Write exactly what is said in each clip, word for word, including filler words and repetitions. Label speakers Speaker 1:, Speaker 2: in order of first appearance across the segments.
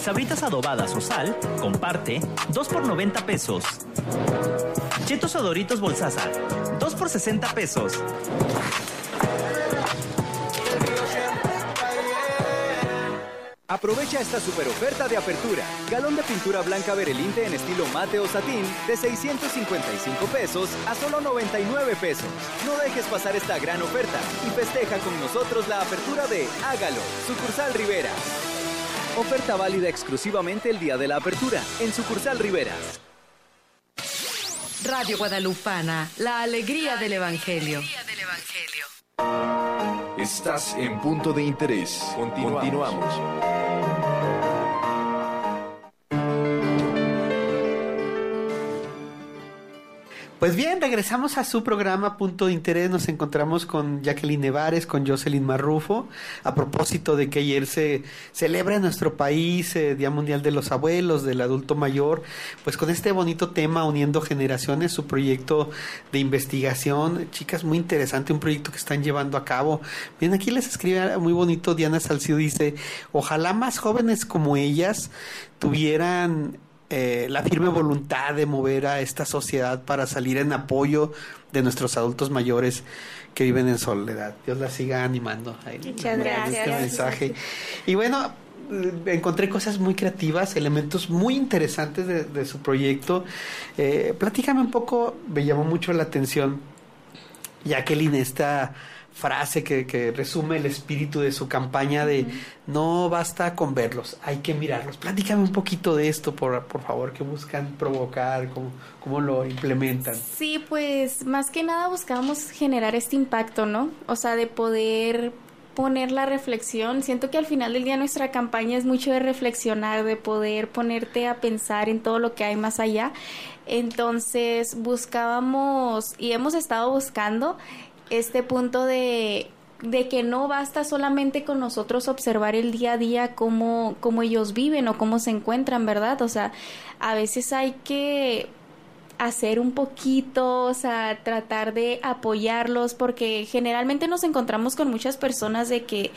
Speaker 1: Sabritas adobadas o sal, comparte, dos por noventa pesos. Chetos o Doritos Bolsasa, dos por sesenta pesos.
Speaker 2: Aprovecha esta super oferta de apertura. Galón de pintura blanca Berelinte en estilo mate o satín de seiscientos cincuenta y cinco pesos a solo noventa y nueve pesos. No dejes pasar esta gran oferta y festeja con nosotros la apertura de Hágalo, Sucursal Rivera. Oferta válida exclusivamente el día de la apertura en Sucursal Rivera.
Speaker 3: Radio Guadalupana, la alegría del Evangelio.
Speaker 4: Estás en Punto de Interés. Continuamos. Continuamos.
Speaker 5: Pues bien, regresamos a su programa Punto de Interés. Nos encontramos con Jacqueline Nevares, con Jocelyn Marrufo, a propósito de que ayer se celebra en nuestro país eh, Día Mundial de los Abuelos, del Adulto Mayor, pues con este bonito tema, Uniendo Generaciones, su proyecto de investigación. Chicas, muy interesante, un proyecto que están llevando a cabo. Bien, aquí les escribe muy bonito Diana Salcido, dice, ojalá más jóvenes como ellas tuvieran Eh, la firme voluntad de mover a esta sociedad para salir en apoyo de nuestros adultos mayores que viven en soledad. Dios la siga animando. Ahí,
Speaker 6: Muchas gracias.
Speaker 5: Este mensaje. Y bueno, encontré cosas muy creativas, elementos muy interesantes de, de su proyecto. Eh, platícame un poco, me llamó mucho la atención, Jacqueline, esta frase que, que resume el espíritu de su campaña de uh-huh. no basta con verlos, hay que mirarlos. Platícame un poquito de esto, por, por favor, que buscan provocar, cómo, cómo lo implementan.
Speaker 6: Sí, pues más que nada buscamos generar este impacto, ¿no? O sea, de poder poner la reflexión. Siento que al final del día nuestra campaña es mucho de reflexionar, de poder ponerte a pensar en todo lo que hay más allá. Entonces buscábamos y hemos estado buscando este punto de, de que no basta solamente con nosotros observar el día a día cómo, cómo ellos viven o cómo se encuentran, ¿verdad? O sea, a veces hay que hacer un poquito, o sea, tratar de apoyarlos, porque generalmente nos encontramos con muchas personas de que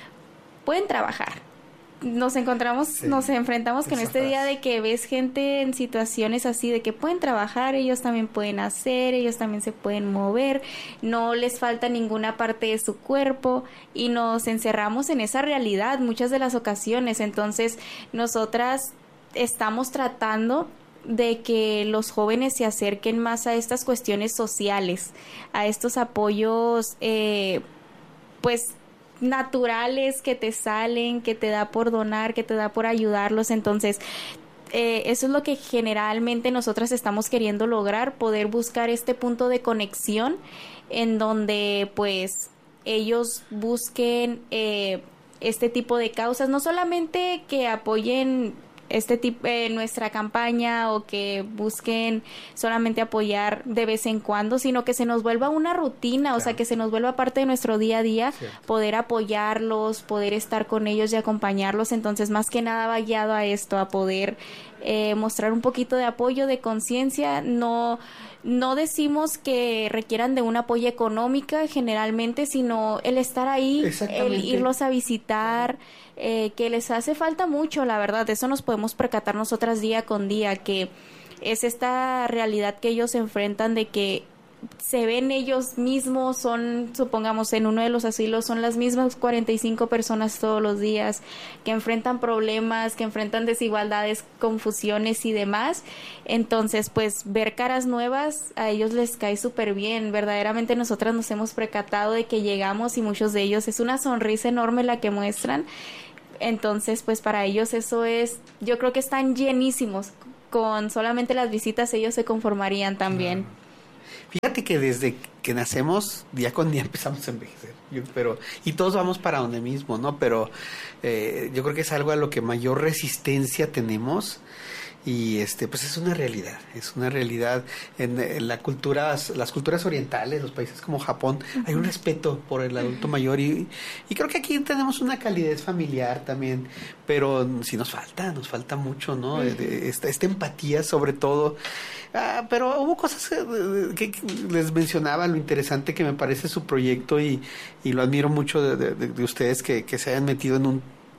Speaker 6: pueden trabajar. Nos encontramos, sí, nos enfrentamos con este día de que ves gente en situaciones así de que pueden trabajar, ellos también pueden hacer, ellos también se pueden mover, no les falta ninguna parte de su cuerpo y nos encerramos en esa realidad muchas de las ocasiones. Entonces nosotras estamos tratando de que los jóvenes se acerquen más a estas cuestiones sociales, a estos apoyos, eh, pues naturales que te salen, que te da por donar, que te da por ayudarlos. Entonces eh, eso es lo que generalmente nosotras estamos queriendo lograr, poder buscar este punto de conexión en donde pues ellos busquen eh, este tipo de causas, no solamente que apoyen este tipo eh, nuestra campaña o que busquen solamente apoyar de vez en cuando, sino que se nos vuelva una rutina, claro. O sea, que se nos vuelva parte de nuestro día a día, cierto. Poder apoyarlos, poder estar con ellos y acompañarlos. Entonces, más que nada va guiado a esto, a poder eh, mostrar un poquito de apoyo, de conciencia. No no decimos que requieran de un apoyo económico generalmente, sino el estar ahí, el irlos a visitar, eh, que les hace falta mucho, la verdad. Eso nos podemos percatar nosotras día con día, que es esta realidad que ellos enfrentan de que se ven ellos mismos, son, supongamos, en uno de los asilos son las mismas cuarenta y cinco personas todos los días, que enfrentan problemas, que enfrentan desigualdades, confusiones y demás. Entonces, pues, ver caras nuevas a ellos les cae súper bien. Verdaderamente nosotras nos hemos percatado de que llegamos y muchos de ellos es una sonrisa enorme la que muestran. Entonces, pues, para ellos eso es, yo creo que están llenísimos. Con solamente las visitas ellos se conformarían también.
Speaker 5: Claro. Fíjate que desde que nacemos, día con día empezamos a envejecer, yo, pero y todos vamos para donde mismo, ¿no? Pero eh, yo creo que es algo a lo que mayor resistencia tenemos y este pues es una realidad, es una realidad en, en la culturas, las culturas orientales, los países como Japón, uh-huh. hay un respeto por el adulto mayor y, y creo que aquí tenemos una calidez familiar también, pero sí nos falta, nos falta mucho, ¿no? Uh-huh. Esta, esta empatía sobre todo. Ah, pero hubo cosas que, que les mencionaba, lo interesante que me parece su proyecto y, y lo admiro mucho de, de, de ustedes que, que se hayan metido en un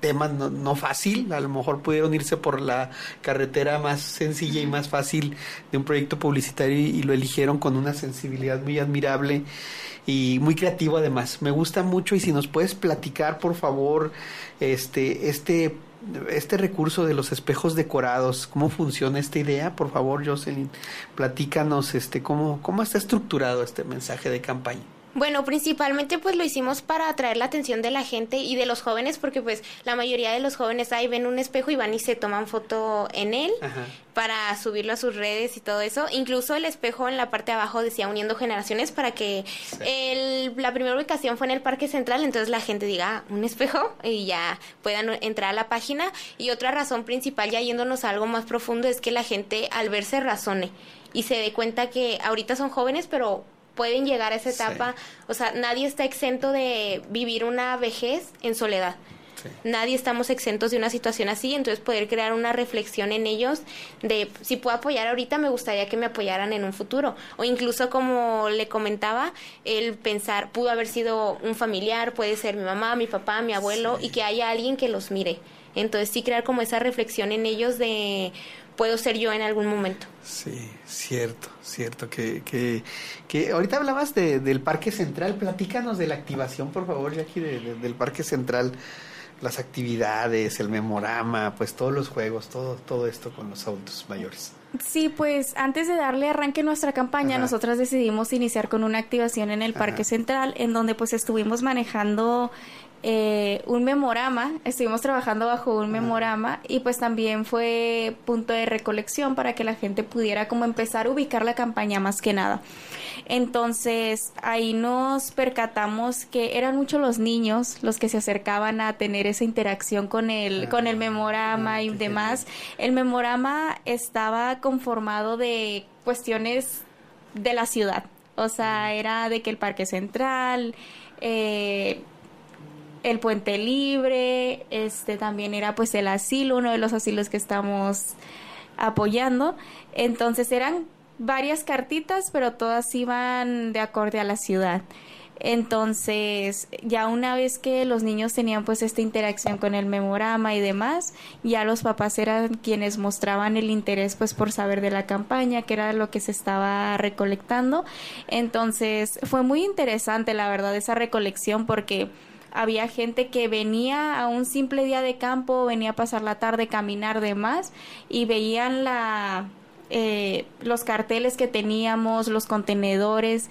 Speaker 5: tema no, no fácil, a lo mejor pudieron irse por la carretera más sencilla y más fácil de un proyecto publicitario y, y lo eligieron con una sensibilidad muy admirable y muy creativo además. Me gusta mucho y si nos puedes platicar por favor este este este recurso de los espejos decorados, cómo funciona esta idea, por favor, Jocelyn, platícanos este cómo cómo está estructurado este mensaje de campaña.
Speaker 7: Bueno, principalmente pues lo hicimos para atraer la atención de la gente y de los jóvenes, porque pues la mayoría de los jóvenes ahí ven un espejo y van y se toman foto en él. Ajá. Para subirlo a sus redes y todo eso. Incluso el espejo en la parte de abajo decía uniendo generaciones para que sí. el, la primera ubicación fue en el Parque Central, entonces la gente diga, ah, un espejo, y ya puedan entrar a la página. Y otra razón principal, ya yéndonos a algo más profundo, es que la gente al verse razone y se dé cuenta que ahorita son jóvenes, pero pueden llegar a esa etapa, sí. O sea, nadie está exento de vivir una vejez en soledad. Sí. Nadie estamos exentos de una situación así, entonces poder crear una reflexión en ellos de si puedo apoyar ahorita, me gustaría que me apoyaran en un futuro. O incluso, como le comentaba, el pensar, pudo haber sido un familiar, puede ser mi mamá, mi papá, mi abuelo, sí. Y que haya alguien que los mire. Entonces sí crear como esa reflexión en ellos de puedo ser yo en algún momento.
Speaker 5: Sí, cierto, cierto. Que, que, que ahorita hablabas de, del Parque Central. Platícanos de la activación, por favor, Jackie, de, de, del Parque Central. Las actividades, el memorama, pues todos los juegos, todo, todo esto con los adultos mayores.
Speaker 6: Sí, pues antes de darle arranque a nuestra campaña, Ajá. nosotras decidimos iniciar con una activación en el Ajá. Parque Central, en donde pues estuvimos manejando eh, un memorama, estuvimos trabajando bajo un memorama y pues también fue punto de recolección para que la gente pudiera como empezar a ubicar la campaña más que nada. Entonces ahí nos percatamos que eran muchos los niños los que se acercaban a tener esa interacción con el, ah, con el memorama ah, y demás. El memorama estaba conformado de cuestiones de la ciudad, o sea, era de que el Parque Central, eh, el Puente Libre, este también era pues el asilo, uno de los asilos que estamos apoyando. Entonces eran varias cartitas, pero todas iban de acorde a la ciudad. Entonces, ya una vez que los niños tenían pues esta interacción con el memorama y demás, ya los papás eran quienes mostraban el interés pues por saber de la campaña, que era lo que se estaba recolectando. Entonces, fue muy interesante la verdad esa recolección, porque había gente que venía a un simple día de campo, venía a pasar la tarde, caminar demás, y veían la eh, los carteles que teníamos, los contenedores,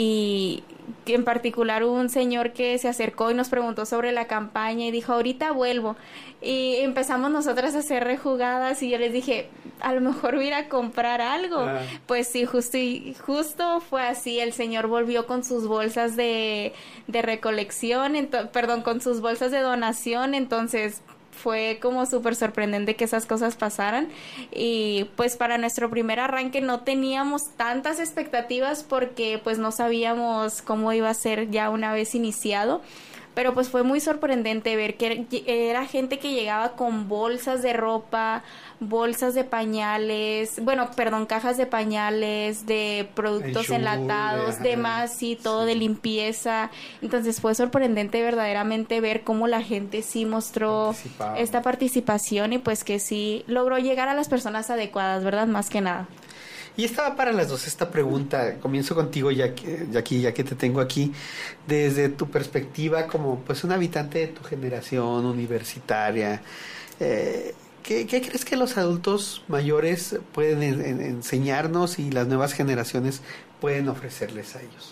Speaker 6: y en particular un señor que se acercó y nos preguntó sobre la campaña y dijo, ahorita vuelvo. Y empezamos nosotras a hacer rejugadas y yo les dije, a lo mejor voy a ir a comprar algo. Ah. Pues sí, justo, y justo fue así. El señor volvió con sus bolsas de, de recolección, ento- perdón, con sus bolsas de donación. Entonces fue como súper sorprendente que esas cosas pasaran. Y pues para nuestro primer arranque no teníamos tantas expectativas porque pues no sabíamos cómo iba a ser ya una vez iniciado. Pero pues fue muy sorprendente ver que era gente que llegaba con bolsas de ropa, bolsas de pañales, bueno, perdón, cajas de pañales, de productos enlatados, demás, y todo sí. de limpieza. Entonces fue sorprendente verdaderamente ver cómo la gente sí mostró esta participación y pues que sí logró llegar a las personas adecuadas, ¿verdad? Más que nada.
Speaker 5: Y estaba para las dos esta pregunta. Comienzo contigo, ya que, ya que, ya que te tengo aquí. Desde tu perspectiva como pues un habitante de tu generación universitaria, eh, ¿qué, ¿qué crees que los adultos mayores pueden en, en, enseñarnos y las nuevas generaciones pueden ofrecerles a ellos?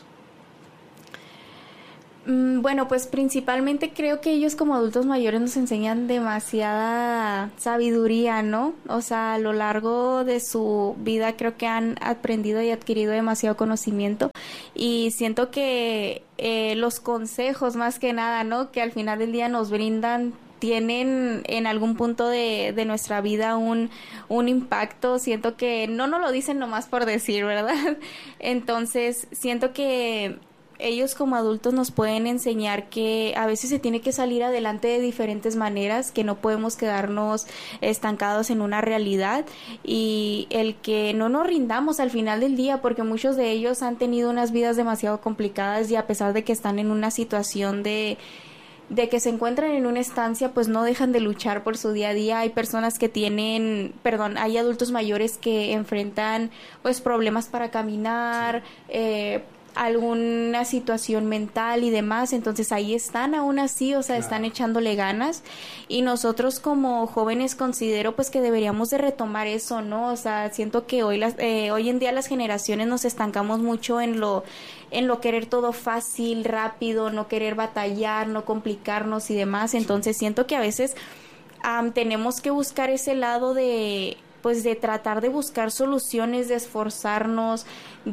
Speaker 6: Bueno, pues principalmente creo que ellos como adultos mayores nos enseñan demasiada sabiduría, ¿no? O sea, a lo largo de su vida creo que han aprendido y adquirido demasiado conocimiento y siento que eh, los consejos más que nada, ¿no? Que al final del día nos brindan tienen en algún punto de, de nuestra vida un, un impacto. Siento que no nos lo dicen nomás por decir, ¿verdad? Entonces, siento que ellos como adultos nos pueden enseñar que a veces se tiene que salir adelante de diferentes maneras, que no podemos quedarnos estancados en una realidad y el que no nos rindamos al final del día, porque muchos de ellos han tenido unas vidas demasiado complicadas y a pesar de que están en una situación de de que se encuentran en una estancia, pues no dejan de luchar por su día a día. Hay personas que tienen, perdón, hay adultos mayores que enfrentan pues problemas para caminar, eh, alguna situación mental y demás, entonces ahí están aún así, o sea, están echándole ganas, y nosotros como jóvenes considero pues que deberíamos de retomar eso, ¿no? O sea, siento que hoy las eh, hoy en día las generaciones nos estancamos mucho en lo en lo querer todo fácil, rápido, no querer batallar, no complicarnos y demás, entonces siento que a veces um, tenemos que buscar ese lado de pues de tratar de buscar soluciones, de esforzarnos,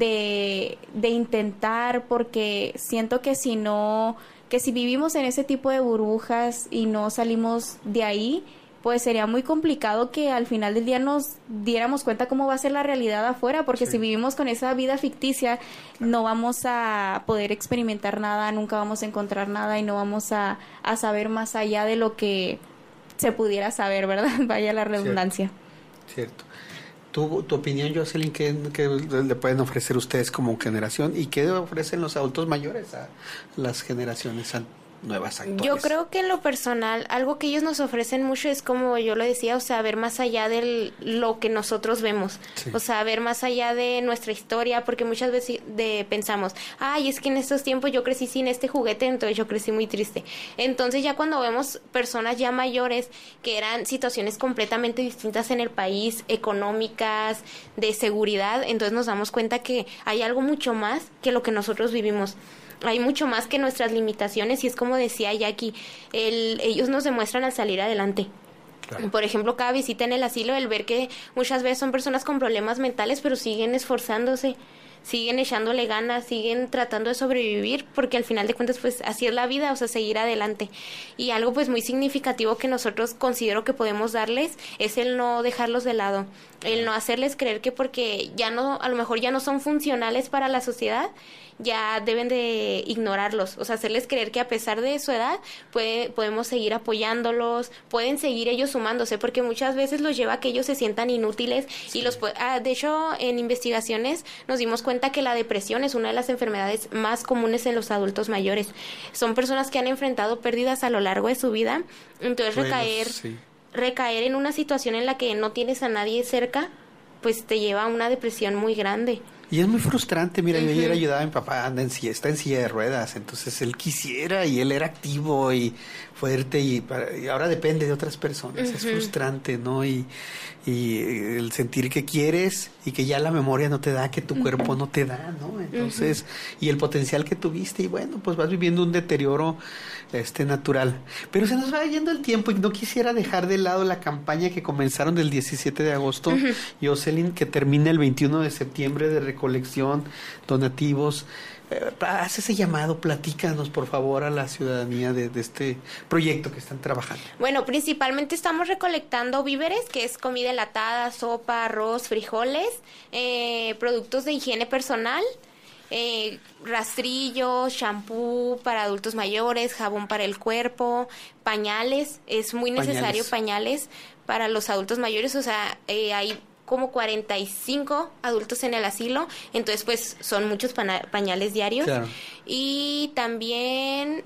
Speaker 6: de, de intentar, porque siento que si no, que si vivimos en ese tipo de burbujas y no salimos de ahí, pues sería muy complicado que al final del día nos diéramos cuenta cómo va a ser la realidad afuera, porque sí. si vivimos con esa vida ficticia, no vamos a poder experimentar nada, nunca vamos a encontrar nada y no vamos a, a saber más allá de lo que se pudiera saber, ¿verdad? Vaya la redundancia.
Speaker 5: Cierto. Cierto. ¿Tu, tu opinión, Jocelyn, qué, qué le pueden ofrecer ustedes como generación y qué ofrecen los adultos mayores a las generaciones nuevas actuales?
Speaker 7: Yo creo que en lo personal, algo que ellos nos ofrecen mucho es, como yo lo decía, o sea, ver más allá de lo que nosotros vemos, sí. o sea, ver más allá de nuestra historia, porque muchas veces de, pensamos, ay, es que en estos tiempos yo crecí sin este juguete, entonces yo crecí muy triste. Entonces ya cuando vemos personas ya mayores que eran situaciones completamente distintas en el país, económicas, de seguridad, entonces nos damos cuenta que hay algo mucho más que lo que nosotros vivimos. Hay mucho más que nuestras limitaciones y es como decía Jackie, el, ellos nos demuestran al salir adelante. Claro. Por ejemplo, cada visita en el asilo, el ver que muchas veces son personas con problemas mentales, pero siguen esforzándose, siguen echándole ganas, siguen tratando de sobrevivir, porque al final de cuentas, pues así es la vida, o sea, seguir adelante. Y algo pues muy significativo que nosotros considero que podemos darles es el no dejarlos de lado, el no hacerles creer que porque ya no, a lo mejor ya no son funcionales para la sociedad, ya deben de ignorarlos, o sea, hacerles creer que a pesar de su edad puede, podemos seguir apoyándolos, pueden seguir ellos sumándose, porque muchas veces los lleva a que ellos se sientan inútiles sí. y los ah, de hecho en investigaciones nos dimos cuenta que la depresión es una de las enfermedades más comunes en los adultos mayores. Son personas que han enfrentado pérdidas a lo largo de su vida, entonces bueno, recaer sí. recaer en una situación en la que no tienes a nadie cerca, pues te lleva a una depresión muy grande.
Speaker 5: Y es muy frustrante, mira, uh-huh. yo ayer ayudaba a mi papá, anda en silla, está en silla de ruedas, entonces él quisiera y él era activo y fuerte y, para, y ahora depende de otras personas, uh-huh. es frustrante, ¿no? Y, y el sentir que quieres y que ya la memoria no te da, que tu uh-huh. cuerpo no te da, ¿no? Entonces, uh-huh. y el potencial que tuviste y bueno, pues vas viviendo un deterioro este natural. Pero se nos va yendo el tiempo y no quisiera dejar de lado la campaña que comenzaron del diecisiete de agosto, uh-huh. Jocelyn, que termina el veintiuno de septiembre de recolección, donativos. Eh, haz ese llamado, platícanos por favor a la ciudadanía de, de este proyecto que están trabajando.
Speaker 7: Bueno, principalmente estamos recolectando víveres, que es comida enlatada, sopa, arroz, frijoles, eh, productos de higiene personal, eh, rastrillos, shampoo para adultos mayores, jabón para el cuerpo, pañales, es muy necesario pañales, pañales para los adultos mayores, o sea, eh, hay como cuarenta y cinco adultos en el asilo, entonces pues son muchos pana- pañales diarios. Claro. Y también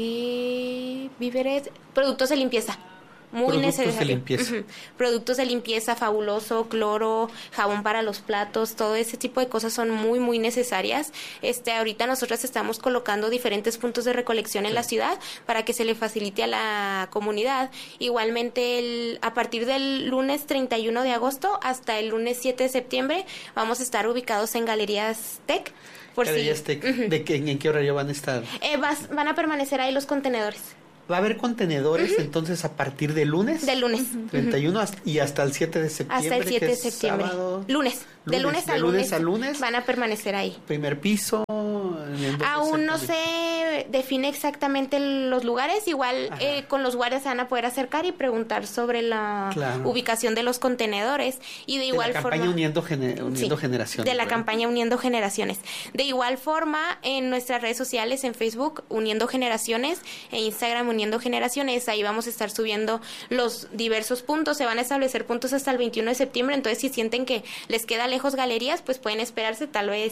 Speaker 7: eh, víveres, productos de limpieza. Muy
Speaker 5: productos
Speaker 7: necesario.
Speaker 5: de limpieza.
Speaker 7: Uh-huh. Productos de limpieza, fabuloso, cloro, jabón para los platos, todo ese tipo de cosas son muy, muy necesarias. Este, ahorita nosotros estamos colocando diferentes puntos de recolección en sí. la ciudad para que se le facilite a la comunidad. Igualmente, el, a partir del lunes treinta y uno de agosto hasta el lunes siete de septiembre vamos a estar ubicados en Galerías Tech. Por
Speaker 5: Galerías
Speaker 7: si,
Speaker 5: Tech.
Speaker 7: Uh-huh.
Speaker 5: ¿De qué, en qué horario van a estar?
Speaker 7: Eh, vas, van a permanecer ahí los contenedores.
Speaker 5: Va a haber contenedores, uh-huh. entonces, a partir de lunes.
Speaker 7: Del lunes.
Speaker 5: treinta y uno hasta, y hasta el siete de septiembre.
Speaker 7: Hasta el siete de septiembre.
Speaker 5: Sábado,
Speaker 7: lunes.
Speaker 5: lunes.
Speaker 7: De lunes a
Speaker 5: de
Speaker 7: lunes.
Speaker 5: lunes a lunes.
Speaker 7: Van a permanecer ahí.
Speaker 5: Primer piso.
Speaker 7: Aún no se define exactamente los lugares. Igual eh, con los guardias se van a poder acercar y preguntar sobre la claro. ubicación de los contenedores. Y de igual
Speaker 5: de la campaña
Speaker 7: forma.
Speaker 5: Uniendo, gener, uniendo
Speaker 7: sí,
Speaker 5: Generaciones.
Speaker 7: De la
Speaker 5: ¿verdad?
Speaker 7: campaña Uniendo Generaciones. De igual forma, en nuestras redes sociales, en Facebook, Uniendo Generaciones, e Instagram, Uniendo Generaciones. Ahí vamos a estar subiendo los diversos puntos. Se van a establecer puntos hasta el veintiuno de septiembre. Entonces, si sienten que les queda lejos galerías, pues pueden esperarse. Tal vez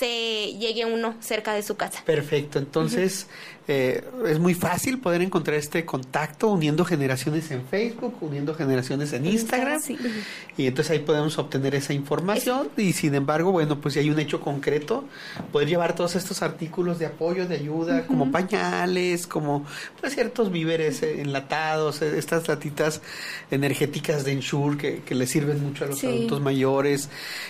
Speaker 7: se llegue uno cerca de su casa.
Speaker 5: Perfecto. Entonces, uh-huh. eh, es muy fácil poder encontrar este contacto, Uniendo Generaciones en Facebook, Uniendo Generaciones en Instagram. Sí. Y entonces ahí podemos obtener esa información. Es... Y sin embargo, bueno, pues si hay un hecho concreto, poder llevar todos estos artículos de apoyo, de ayuda, uh-huh. como pañales, como pues ciertos víveres eh, enlatados, eh, estas latitas energéticas de Ensure que, que les sirven mucho a los sí. adultos mayores,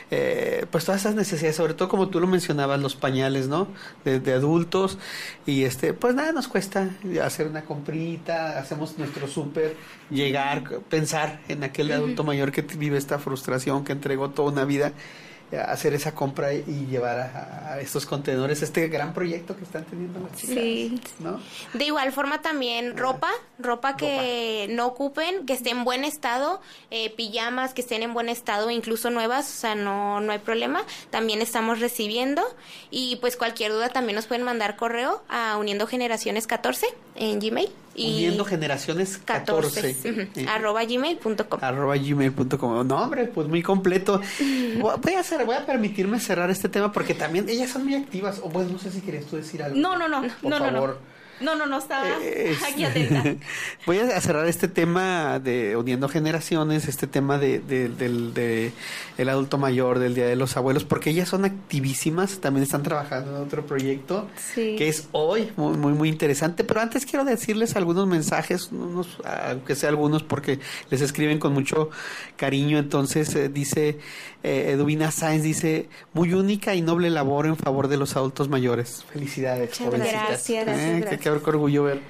Speaker 5: eh, pues todas esas necesidades, sobre todo como tú lo mencionabas, los pañales, ¿no? De, de adultos, y este, pues nada nos cuesta hacer una comprita, hacemos nuestro súper, llegar, pensar en aquel uh-huh. adulto mayor que vive esta frustración, que entregó toda una vida, hacer esa compra y llevar a, a estos contenedores, este gran proyecto que están teniendo las chicas, sí. ¿no?
Speaker 7: De igual forma también ropa, ropa que ropa. no ocupen, que esté en buen estado, eh, pijamas que estén en buen estado, incluso nuevas, o sea, no, no hay problema, también estamos recibiendo, y pues cualquier duda también nos pueden mandar correo a Uniendo Generaciones catorce en Gmail.
Speaker 5: Y Uniendo Generaciones catorce,
Speaker 7: catorce uh-huh. arroba gmail punto com
Speaker 5: arroba gmail punto com. No, hombre, pues muy completo. Voy a hacer, voy a permitirme cerrar este tema porque también ellas son muy activas. O bueno, no sé si querías tú decir algo.
Speaker 6: No, no, no,
Speaker 5: por
Speaker 6: no,
Speaker 5: favor.
Speaker 6: no, no. No, no, no, estaba
Speaker 5: es...
Speaker 6: aquí atenta.
Speaker 5: Voy a cerrar este tema de Uniendo Generaciones, este tema de, de, del de el adulto mayor, del Día de los Abuelos, porque ellas son activísimas, también están trabajando en otro proyecto, sí. que es hoy, muy, muy, muy interesante. Pero antes quiero decirles algunos mensajes, unos, aunque sea algunos, porque les escriben con mucho cariño. Entonces, eh, dice eh, Edwina Sáenz, dice, muy única y noble labor en favor de los adultos mayores. Felicidades, jovencitas.
Speaker 7: Gracias, gracias,
Speaker 5: eh,
Speaker 7: gracias.
Speaker 5: Qué orgullo ver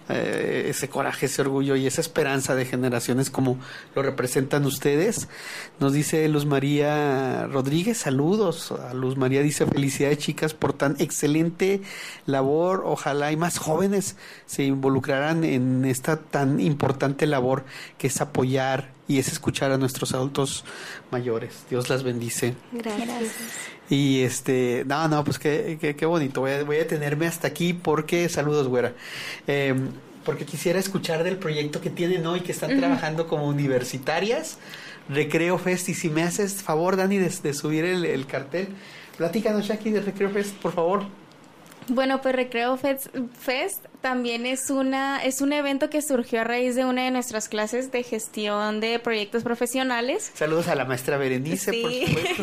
Speaker 5: eh, ese coraje, ese orgullo y esa esperanza de generaciones como lo representan ustedes. Nos dice Luz María Rodríguez, saludos a Luz María, dice felicidades chicas por tan excelente labor, ojalá y más jóvenes se involucraran en esta tan importante labor que es apoyar y es escuchar a nuestros adultos mayores. Dios las bendice.
Speaker 7: Gracias.
Speaker 5: Y este, no, no, pues qué, qué, qué bonito. Voy a, voy a detenerme hasta aquí porque, saludos, güera. Eh, porque quisiera escuchar del proyecto que tienen hoy, que están uh-huh. trabajando como universitarias, Recreo Fest. Y si me haces favor, Dani, de, de subir el, el cartel. Platícanos, Jackie, de Recreo Fest, por favor.
Speaker 6: Bueno, pues Recreo Fest, Fest también es una es un evento que surgió a raíz de una de nuestras clases de gestión de proyectos profesionales.
Speaker 5: Saludos a la maestra Berenice,
Speaker 6: sí.
Speaker 5: por supuesto.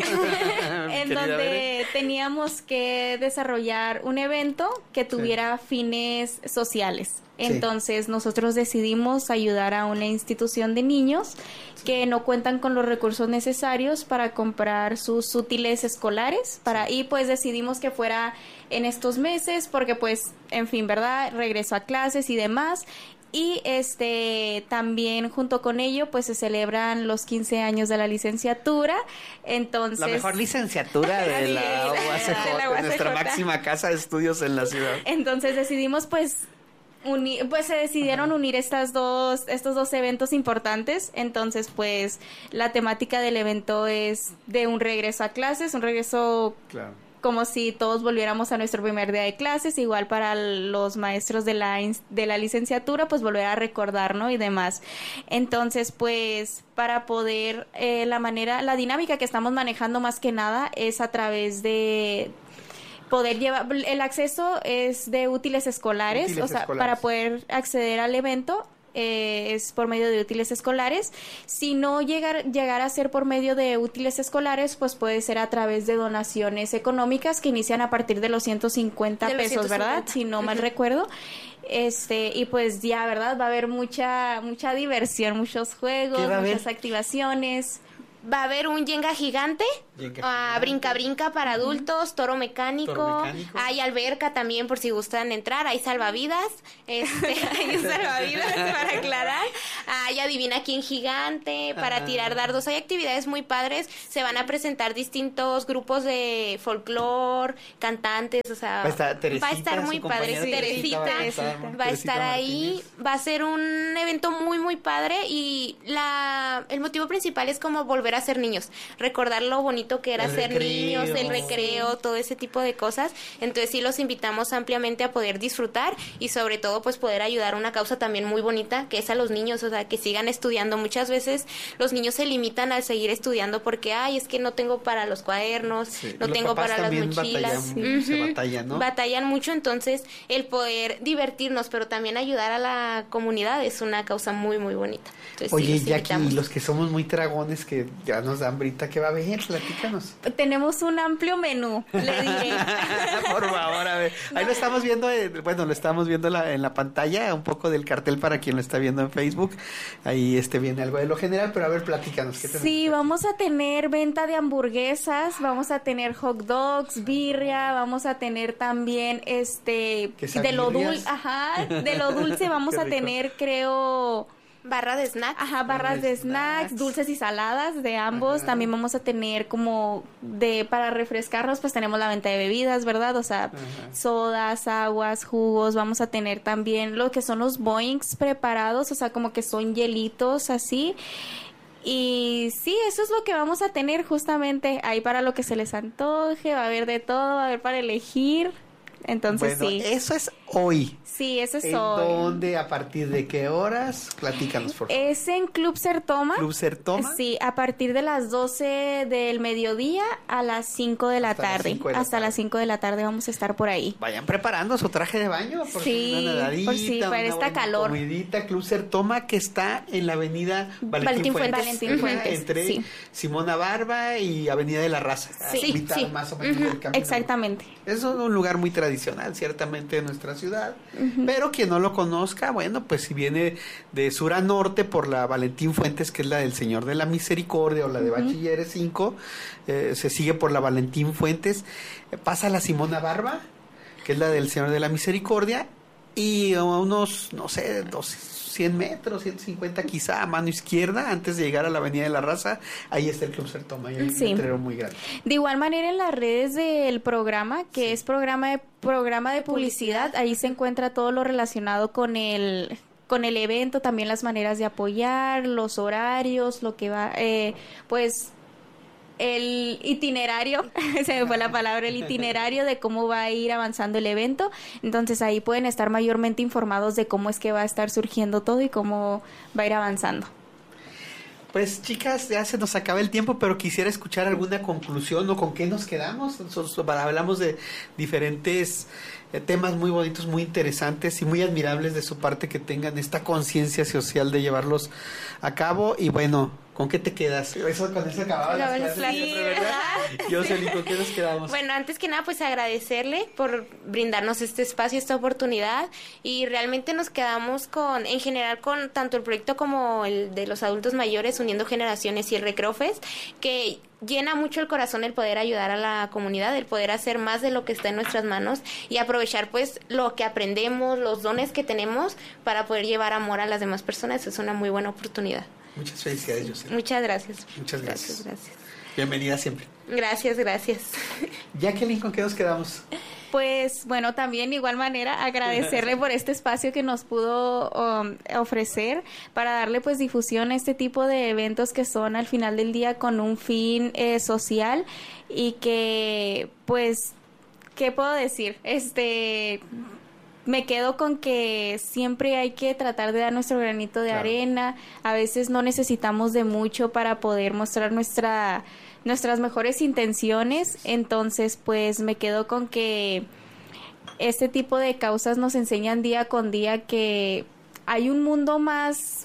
Speaker 6: En donde Beren. teníamos que desarrollar un evento que tuviera sí. fines sociales. Entonces sí. nosotros decidimos ayudar a una institución de niños sí. que no cuentan con los recursos necesarios para comprar sus útiles escolares, para y pues decidimos que fuera en estos meses porque pues, en fin, ¿verdad? Regreso a clases y demás. Y este también junto con ello pues se celebran los quince años de la licenciatura. Entonces
Speaker 5: la mejor licenciatura de la U A C J, nuestra máxima casa de estudios en la ciudad.
Speaker 6: Entonces decidimos pues Unir, pues se decidieron unir estas dos, estos dos eventos importantes. Entonces, pues, la temática del evento es de un regreso a clases, un regreso claro. como si todos volviéramos a nuestro primer día de clases, igual para los maestros de la, de la licenciatura, pues volver a recordar, ¿no? Y demás. Entonces, pues, para poder, eh, la manera, la dinámica que estamos manejando más que nada es a través de poder llevar, el acceso es de útiles escolares, útiles o sea, escolares. Para poder acceder al evento eh, es por medio de útiles escolares. Si no llegar, llegar a ser por medio de útiles escolares, pues puede ser a través de donaciones económicas que inician a partir de los ciento cincuenta pesos, ciento cincuenta. ¿Verdad? Si no mal uh-huh. recuerdo. Este, y pues ya, ¿verdad? Va a haber mucha, mucha diversión, muchos juegos, muchas activaciones.
Speaker 7: Va a haber un Jenga gigante, Jenga uh, brinca brinca para adultos, toro mecánico, toro mecánico, hay alberca también por si gustan entrar, hay salvavidas, este, hay salvavidas para aclarar, hay adivina quién gigante, para
Speaker 5: Ajá.
Speaker 7: tirar dardos. Hay actividades muy padres. Se van a presentar distintos grupos de folclore, cantantes, o sea,
Speaker 5: Va a estar Teresita,
Speaker 7: va a estar
Speaker 5: su
Speaker 7: muy padre.
Speaker 5: compañera
Speaker 7: Teresita,
Speaker 5: Teresita va a estar,
Speaker 7: va a
Speaker 5: Teresita
Speaker 7: estar ahí.
Speaker 5: Martínez.
Speaker 7: Va a ser un evento muy, muy padre y la el motivo principal es como volver a ser niños. Recordar lo bonito que era
Speaker 5: El
Speaker 7: ser
Speaker 5: recreo.
Speaker 7: niños, el recreo, todo ese tipo de cosas. Entonces sí los invitamos ampliamente a poder disfrutar y sobre todo pues poder ayudar a una causa también muy bonita que es a los niños, o sea, que sigan estudiando. Muchas veces los niños se limitan al seguir estudiando porque, ay, es que no tengo para los cuadernos,
Speaker 5: Sí.
Speaker 7: no
Speaker 5: Los
Speaker 7: tengo
Speaker 5: papás
Speaker 7: para las
Speaker 5: también
Speaker 7: mochilas.
Speaker 5: batallan, se
Speaker 7: Ujú.
Speaker 5: batallan, ¿no?
Speaker 7: Batallan mucho, entonces el poder divertirnos, pero también ayudar a la comunidad es una causa muy, muy bonita. Entonces, sí,
Speaker 5: Oye,
Speaker 7: los
Speaker 5: Jackie,
Speaker 7: invitamos.
Speaker 5: y los que somos muy dragones, que ya nos dan brita, ¿qué va a haber? Platícanos.
Speaker 6: Tenemos un amplio menú, le diré.
Speaker 5: Por favor, a ver. Ahí lo estamos viendo, eh, bueno, lo estamos viendo la- en la pantalla, un poco del cartel para quien lo está viendo en Facebook. Ahí este viene algo de lo general, pero a ver, platícanos. ¿Qué tenemos?
Speaker 6: Sí, vamos a tener venta de hamburguesas, vamos a tener hot dogs, birria, vamos a tener también este de lo
Speaker 5: ¿Quesabirrias?
Speaker 6: dulce, ajá, de lo dulce vamos
Speaker 5: Qué
Speaker 6: a
Speaker 5: rico.
Speaker 6: tener, creo,
Speaker 7: Barra de snack.
Speaker 6: ajá, barras de snacks, dulces y saladas de ambos.
Speaker 5: Ajá.
Speaker 6: También vamos a tener como de para refrescarnos, pues tenemos la venta de bebidas, ¿verdad? O sea, sodas, aguas, jugos. Vamos a tener también lo que son los boings preparados, o sea, como que son hielitos así. Y sí, eso es lo que vamos a tener justamente ahí para lo que se les antoje. Va a haber de todo, va a haber para elegir. Entonces
Speaker 5: Bueno,
Speaker 6: sí.
Speaker 5: eso es hoy.
Speaker 6: Sí, eso es
Speaker 5: ¿En
Speaker 6: hoy.
Speaker 5: dónde? ¿A partir de qué horas? Platícanos, por favor.
Speaker 6: Es en Club Sertoma.
Speaker 5: Club Sertoma.
Speaker 6: Sí, a partir de las doce del mediodía a las cinco de la
Speaker 5: Hasta las
Speaker 6: tarde.
Speaker 5: cinco de la
Speaker 6: Hasta
Speaker 5: tarde.
Speaker 6: las cinco de la tarde vamos a estar por ahí.
Speaker 5: Vayan preparando su traje de baño. Por
Speaker 6: Sí,
Speaker 5: si una nadadita,
Speaker 6: por si para
Speaker 5: una
Speaker 6: esta
Speaker 5: buena
Speaker 6: calor.
Speaker 5: comidita. Club Sertoma, que está en la avenida Valentín,
Speaker 6: Valentín
Speaker 5: Fuentes.
Speaker 6: Fuentes. Valentín
Speaker 5: Ajá,
Speaker 6: Fuentes,
Speaker 5: entre
Speaker 6: sí.
Speaker 5: Simona Barba y Avenida de la Raza.
Speaker 6: Sí,
Speaker 5: a mitad
Speaker 6: sí.
Speaker 5: más o menos
Speaker 6: Ujú,
Speaker 5: del camino.
Speaker 6: exactamente.
Speaker 5: Es un lugar muy tradicional, ciertamente, en nuestra ciudad. Pero quien no lo conozca, bueno, pues si viene de sur a norte por la Valentín Fuentes, que es la del Señor de la Misericordia, o la de Bachilleres cinco, eh, se sigue por la Valentín Fuentes, eh, pasa la Simona Barba, que es la del Señor de la Misericordia, y a unos, no sé, dos, cien metros, ciento cincuenta quizá, a mano izquierda, antes de llegar a la Avenida de la Raza, ahí está el Club Sertoma, y hay
Speaker 6: Sí.
Speaker 5: un letrero muy grande.
Speaker 6: De igual manera en las redes del programa, que es programa de programa de publicidad, ahí se encuentra todo lo relacionado con el con el evento, también las maneras de apoyar, los horarios, lo que va, eh, pues el itinerario, se me fue la palabra, el itinerario de cómo va a ir avanzando el evento. Entonces ahí pueden estar mayormente informados de cómo es que va a estar surgiendo todo y cómo va a ir avanzando.
Speaker 5: Pues chicas, ya se nos acaba el tiempo, pero quisiera escuchar alguna conclusión o con qué nos quedamos. Nosotros hablamos de diferentes eh, temas muy bonitos, muy interesantes y muy admirables de su parte, que tengan esta conciencia social de llevarlos a cabo. Y bueno, ¿con qué te quedas? Eso, con eso acababa las
Speaker 7: Acababa las
Speaker 5: clases
Speaker 7: clases.
Speaker 5: siempre, ¿verdad? Jocelyn, ¿con qué nos quedamos?
Speaker 7: Bueno, antes que nada, pues agradecerle por brindarnos este espacio, esta oportunidad, y realmente nos quedamos con, en general, con tanto el proyecto como el de los adultos mayores, Uniendo Generaciones, y el Recreo Fest, que llena mucho el corazón el poder ayudar a la comunidad, el poder hacer más de lo que está en nuestras manos y aprovechar pues lo que aprendemos, los dones que tenemos para poder llevar amor a las demás personas. Es una muy buena oportunidad.
Speaker 5: Muchas felicidades, Jocelyn.
Speaker 7: Muchas gracias.
Speaker 5: Muchas gracias.
Speaker 7: Gracias, gracias.
Speaker 5: Bienvenida siempre.
Speaker 7: Gracias, gracias.
Speaker 5: Jacqueline, ¿con qué nos quedamos?
Speaker 6: Pues bueno, también de igual manera agradecerle por este espacio que nos pudo um, ofrecer para darle pues difusión a este tipo de eventos que son al final del día con un fin eh, social y que pues, ¿qué puedo decir? Este... Me quedo con que siempre hay que tratar de dar nuestro granito de
Speaker 5: Claro.
Speaker 6: arena. A veces no necesitamos de mucho para poder mostrar nuestra nuestras mejores intenciones. Entonces, pues me quedo con que este tipo de causas nos enseñan día con día que hay un mundo más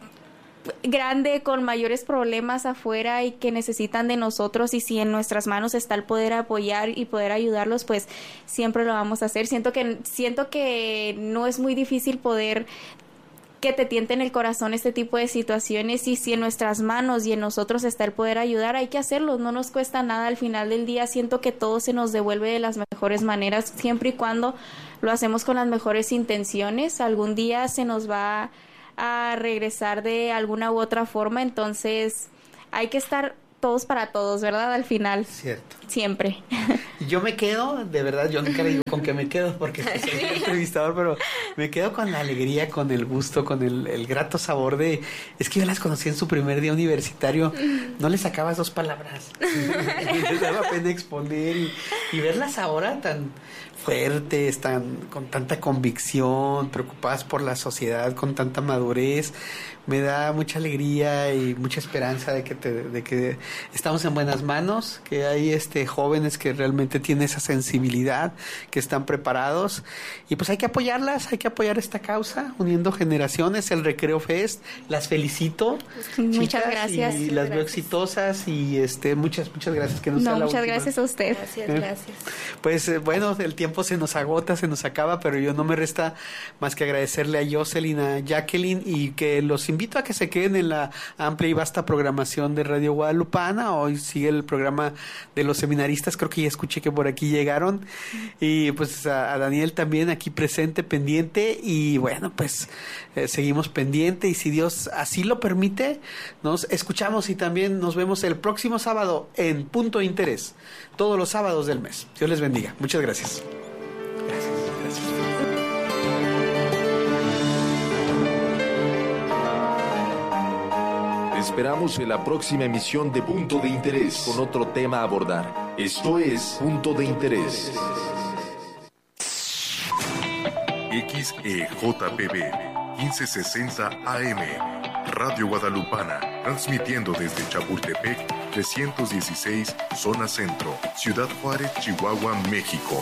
Speaker 6: grande con mayores problemas afuera y que necesitan de nosotros, y si en nuestras manos está el poder apoyar y poder ayudarlos, pues siempre lo vamos a hacer. Siento que siento que no es muy difícil poder que te tienten el corazón este tipo de situaciones, y si en nuestras manos y en nosotros está el poder ayudar, hay que hacerlo, no nos cuesta nada. Al final del día siento que todo se nos devuelve de las mejores maneras, siempre y cuando lo hacemos con las mejores intenciones. Algún día se nos va a regresar de alguna u otra forma, entonces hay que estar todos para todos, ¿verdad? Al final.
Speaker 5: Cierto.
Speaker 6: Siempre.
Speaker 5: Yo me quedo, de verdad, yo nunca le digo con qué me quedo, porque soy el entrevistador, pero me quedo con la alegría, con el gusto, con el, el grato sabor de... Es que yo las conocí en su primer día universitario, no les sacabas dos palabras. Les daba pena exponer y, y verlas ahora tan fuertes, tan con tanta convicción, preocupadas por la sociedad, con tanta madurez. Me da mucha alegría y mucha esperanza de que te, de que estamos en buenas manos, que hay este jóvenes que realmente tienen esa sensibilidad, que están preparados, y pues hay que apoyarlas, hay que apoyar esta causa, uniendo generaciones, el Recreo Fest. Las felicito.
Speaker 6: Muchas
Speaker 5: chicas,
Speaker 6: gracias.
Speaker 5: Y las veo exitosas y este muchas muchas gracias, que no,
Speaker 6: no
Speaker 5: sea la
Speaker 6: muchas
Speaker 5: última.
Speaker 6: Gracias a usted.
Speaker 7: Gracias,
Speaker 5: Eh,
Speaker 7: gracias.
Speaker 5: Pues eh, bueno, el tiempo se nos agota, se nos acaba, pero yo no me resta más que agradecerle a Jocelyn, a Jacqueline, y que los invito a que se queden en la amplia y vasta programación de Radio Guadalupana. Hoy sigue el programa de los seminaristas, creo que ya escuché que por aquí llegaron, y pues a, a Daniel también aquí presente, pendiente, y bueno, pues eh, seguimos pendiente, y si Dios así lo permite, nos escuchamos y también nos vemos el próximo sábado en Punto de Interés, todos los sábados del mes. Dios les bendiga. Muchas gracias. Gracias, gracias.
Speaker 4: Te esperamos en la próxima emisión de Punto de Interés con otro tema a abordar. Esto es Punto de Interés.
Speaker 8: X E J P B quince sesenta A M Radio Guadalupana, transmitiendo desde Chapultepec trescientos dieciséis, zona centro, Ciudad Juárez, Chihuahua, México.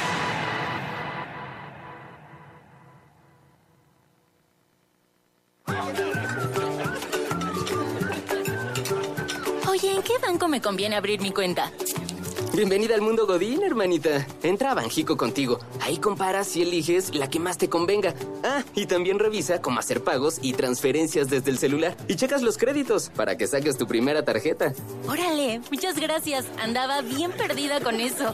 Speaker 9: Oye, ¿en qué banco me conviene abrir mi cuenta?
Speaker 10: Bienvenida al mundo Godín, hermanita. Entra a Banjico contigo. Ahí comparas y eliges la que más te convenga. Ah, y también revisa cómo hacer pagos y transferencias desde el celular. Y checas los créditos para que saques tu primera tarjeta.
Speaker 9: Órale, muchas gracias. Andaba bien perdida con eso.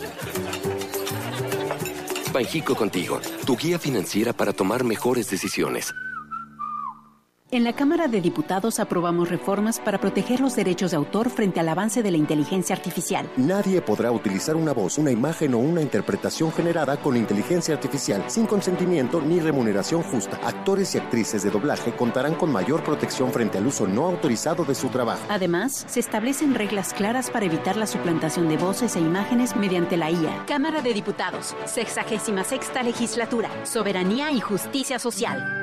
Speaker 11: Banjico contigo, tu guía financiera para tomar mejores decisiones.
Speaker 12: En la Cámara de Diputados aprobamos reformas para proteger los derechos de autor frente al avance de la inteligencia artificial.
Speaker 13: Nadie podrá utilizar una voz, una imagen o una interpretación generada con inteligencia artificial sin consentimiento ni remuneración justa. Actores y actrices de doblaje contarán con mayor protección frente al uso no autorizado de su trabajo.
Speaker 12: Además, se establecen reglas claras para evitar la suplantación de voces e imágenes mediante la I A.
Speaker 14: Cámara de Diputados, sexagésima sexta legislatura, soberanía y justicia social.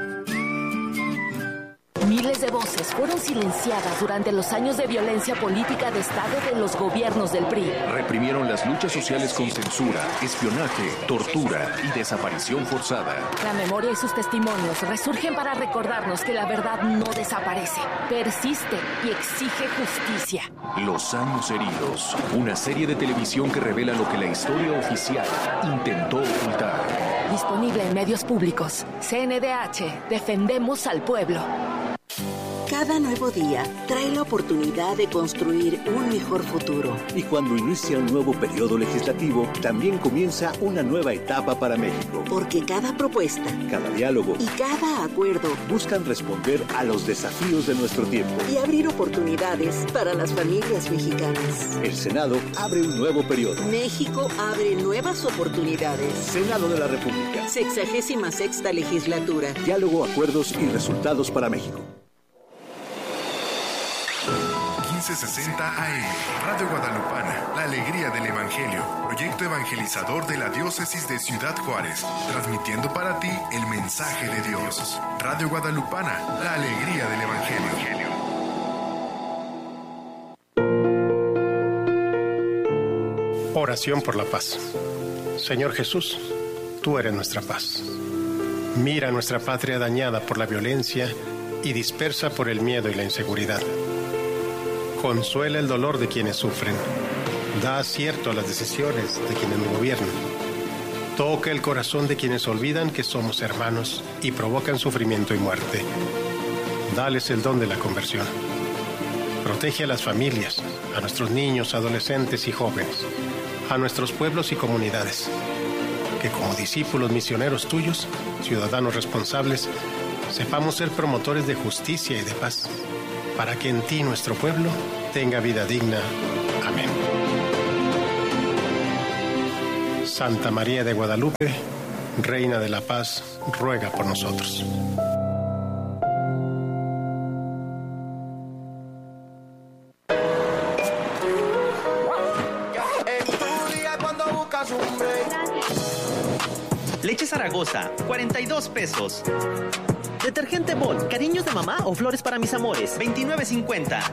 Speaker 15: Miles de voces fueron silenciadas durante los años de violencia política de Estado de los gobiernos del P R I.
Speaker 4: Reprimieron las luchas sociales con censura, espionaje, tortura y desaparición forzada.
Speaker 15: La memoria y sus testimonios resurgen para recordarnos que la verdad no desaparece, persiste y exige justicia.
Speaker 4: Los años heridos, una serie de televisión que revela lo que la historia oficial intentó ocultar.
Speaker 15: Disponible en medios públicos. C N D H, defendemos al pueblo.
Speaker 16: Cada nuevo día trae la oportunidad de construir un mejor futuro.
Speaker 17: Y cuando inicia un nuevo periodo legislativo, también comienza una nueva etapa para México.
Speaker 16: Porque cada propuesta,
Speaker 17: cada diálogo
Speaker 16: y cada acuerdo
Speaker 17: buscan responder a los desafíos de nuestro tiempo
Speaker 16: y abrir oportunidades para las familias mexicanas.
Speaker 17: El Senado abre un nuevo periodo.
Speaker 16: México abre nuevas oportunidades.
Speaker 17: Senado de la República.
Speaker 16: Sexagésima sexta legislatura.
Speaker 17: Diálogo, acuerdos y resultados para México.
Speaker 8: quince sesenta A M Radio Guadalupana, la alegría del Evangelio, proyecto evangelizador de la diócesis de Ciudad Juárez, transmitiendo para ti el mensaje de Dios. Radio Guadalupana, la alegría del Evangelio.
Speaker 18: Oración por la paz. Señor Jesús, tú eres nuestra paz. Mira nuestra patria dañada por la violencia y dispersa por el miedo y la inseguridad. Consuela el dolor de quienes sufren. Da acierto a las decisiones de quienes nos gobiernan. Toca el corazón de quienes olvidan que somos hermanos y provocan sufrimiento y muerte. Dales el don de la conversión. Protege a las familias, a nuestros niños, adolescentes y jóvenes, a nuestros pueblos y comunidades, que como discípulos misioneros tuyos, ciudadanos responsables, sepamos ser promotores de justicia y de paz, para que en ti nuestro pueblo tenga vida digna. Amén. Santa María de Guadalupe, Reina de la Paz, ruega por nosotros.
Speaker 1: Leche Zaragoza, cuarenta y dos pesos. Detergente Bol, cariños de mamá o flores para mis amores, veintinueve cincuenta.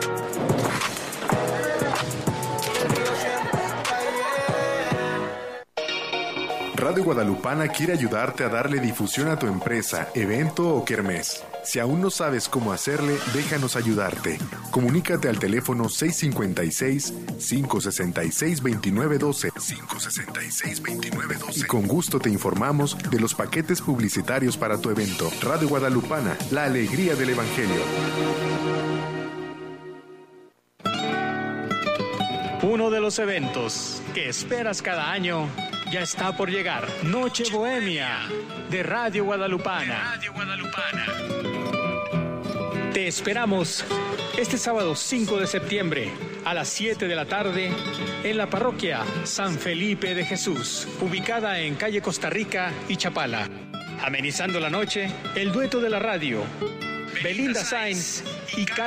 Speaker 8: Radio Guadalupana quiere ayudarte a darle difusión a tu empresa, evento o kermés. Si aún no sabes cómo hacerle, déjanos ayudarte. Comunícate al teléfono seis cinco seis, cinco seis seis, dos nueve uno dos, cinco seis seis, dos nueve uno dos, y con gusto te informamos de los paquetes publicitarios para tu evento. Radio Guadalupana, la alegría del Evangelio.
Speaker 19: Uno de los eventos que esperas cada año ya está por llegar. Noche Bohemia de Radio Guadalupana. Radio Guadalupana. Te esperamos este sábado cinco de septiembre a las siete de la tarde en la parroquia San Felipe de Jesús, ubicada en calle Costa Rica y Chapala. Amenizando la noche, el dueto de la radio, Belinda Sainz y Carlos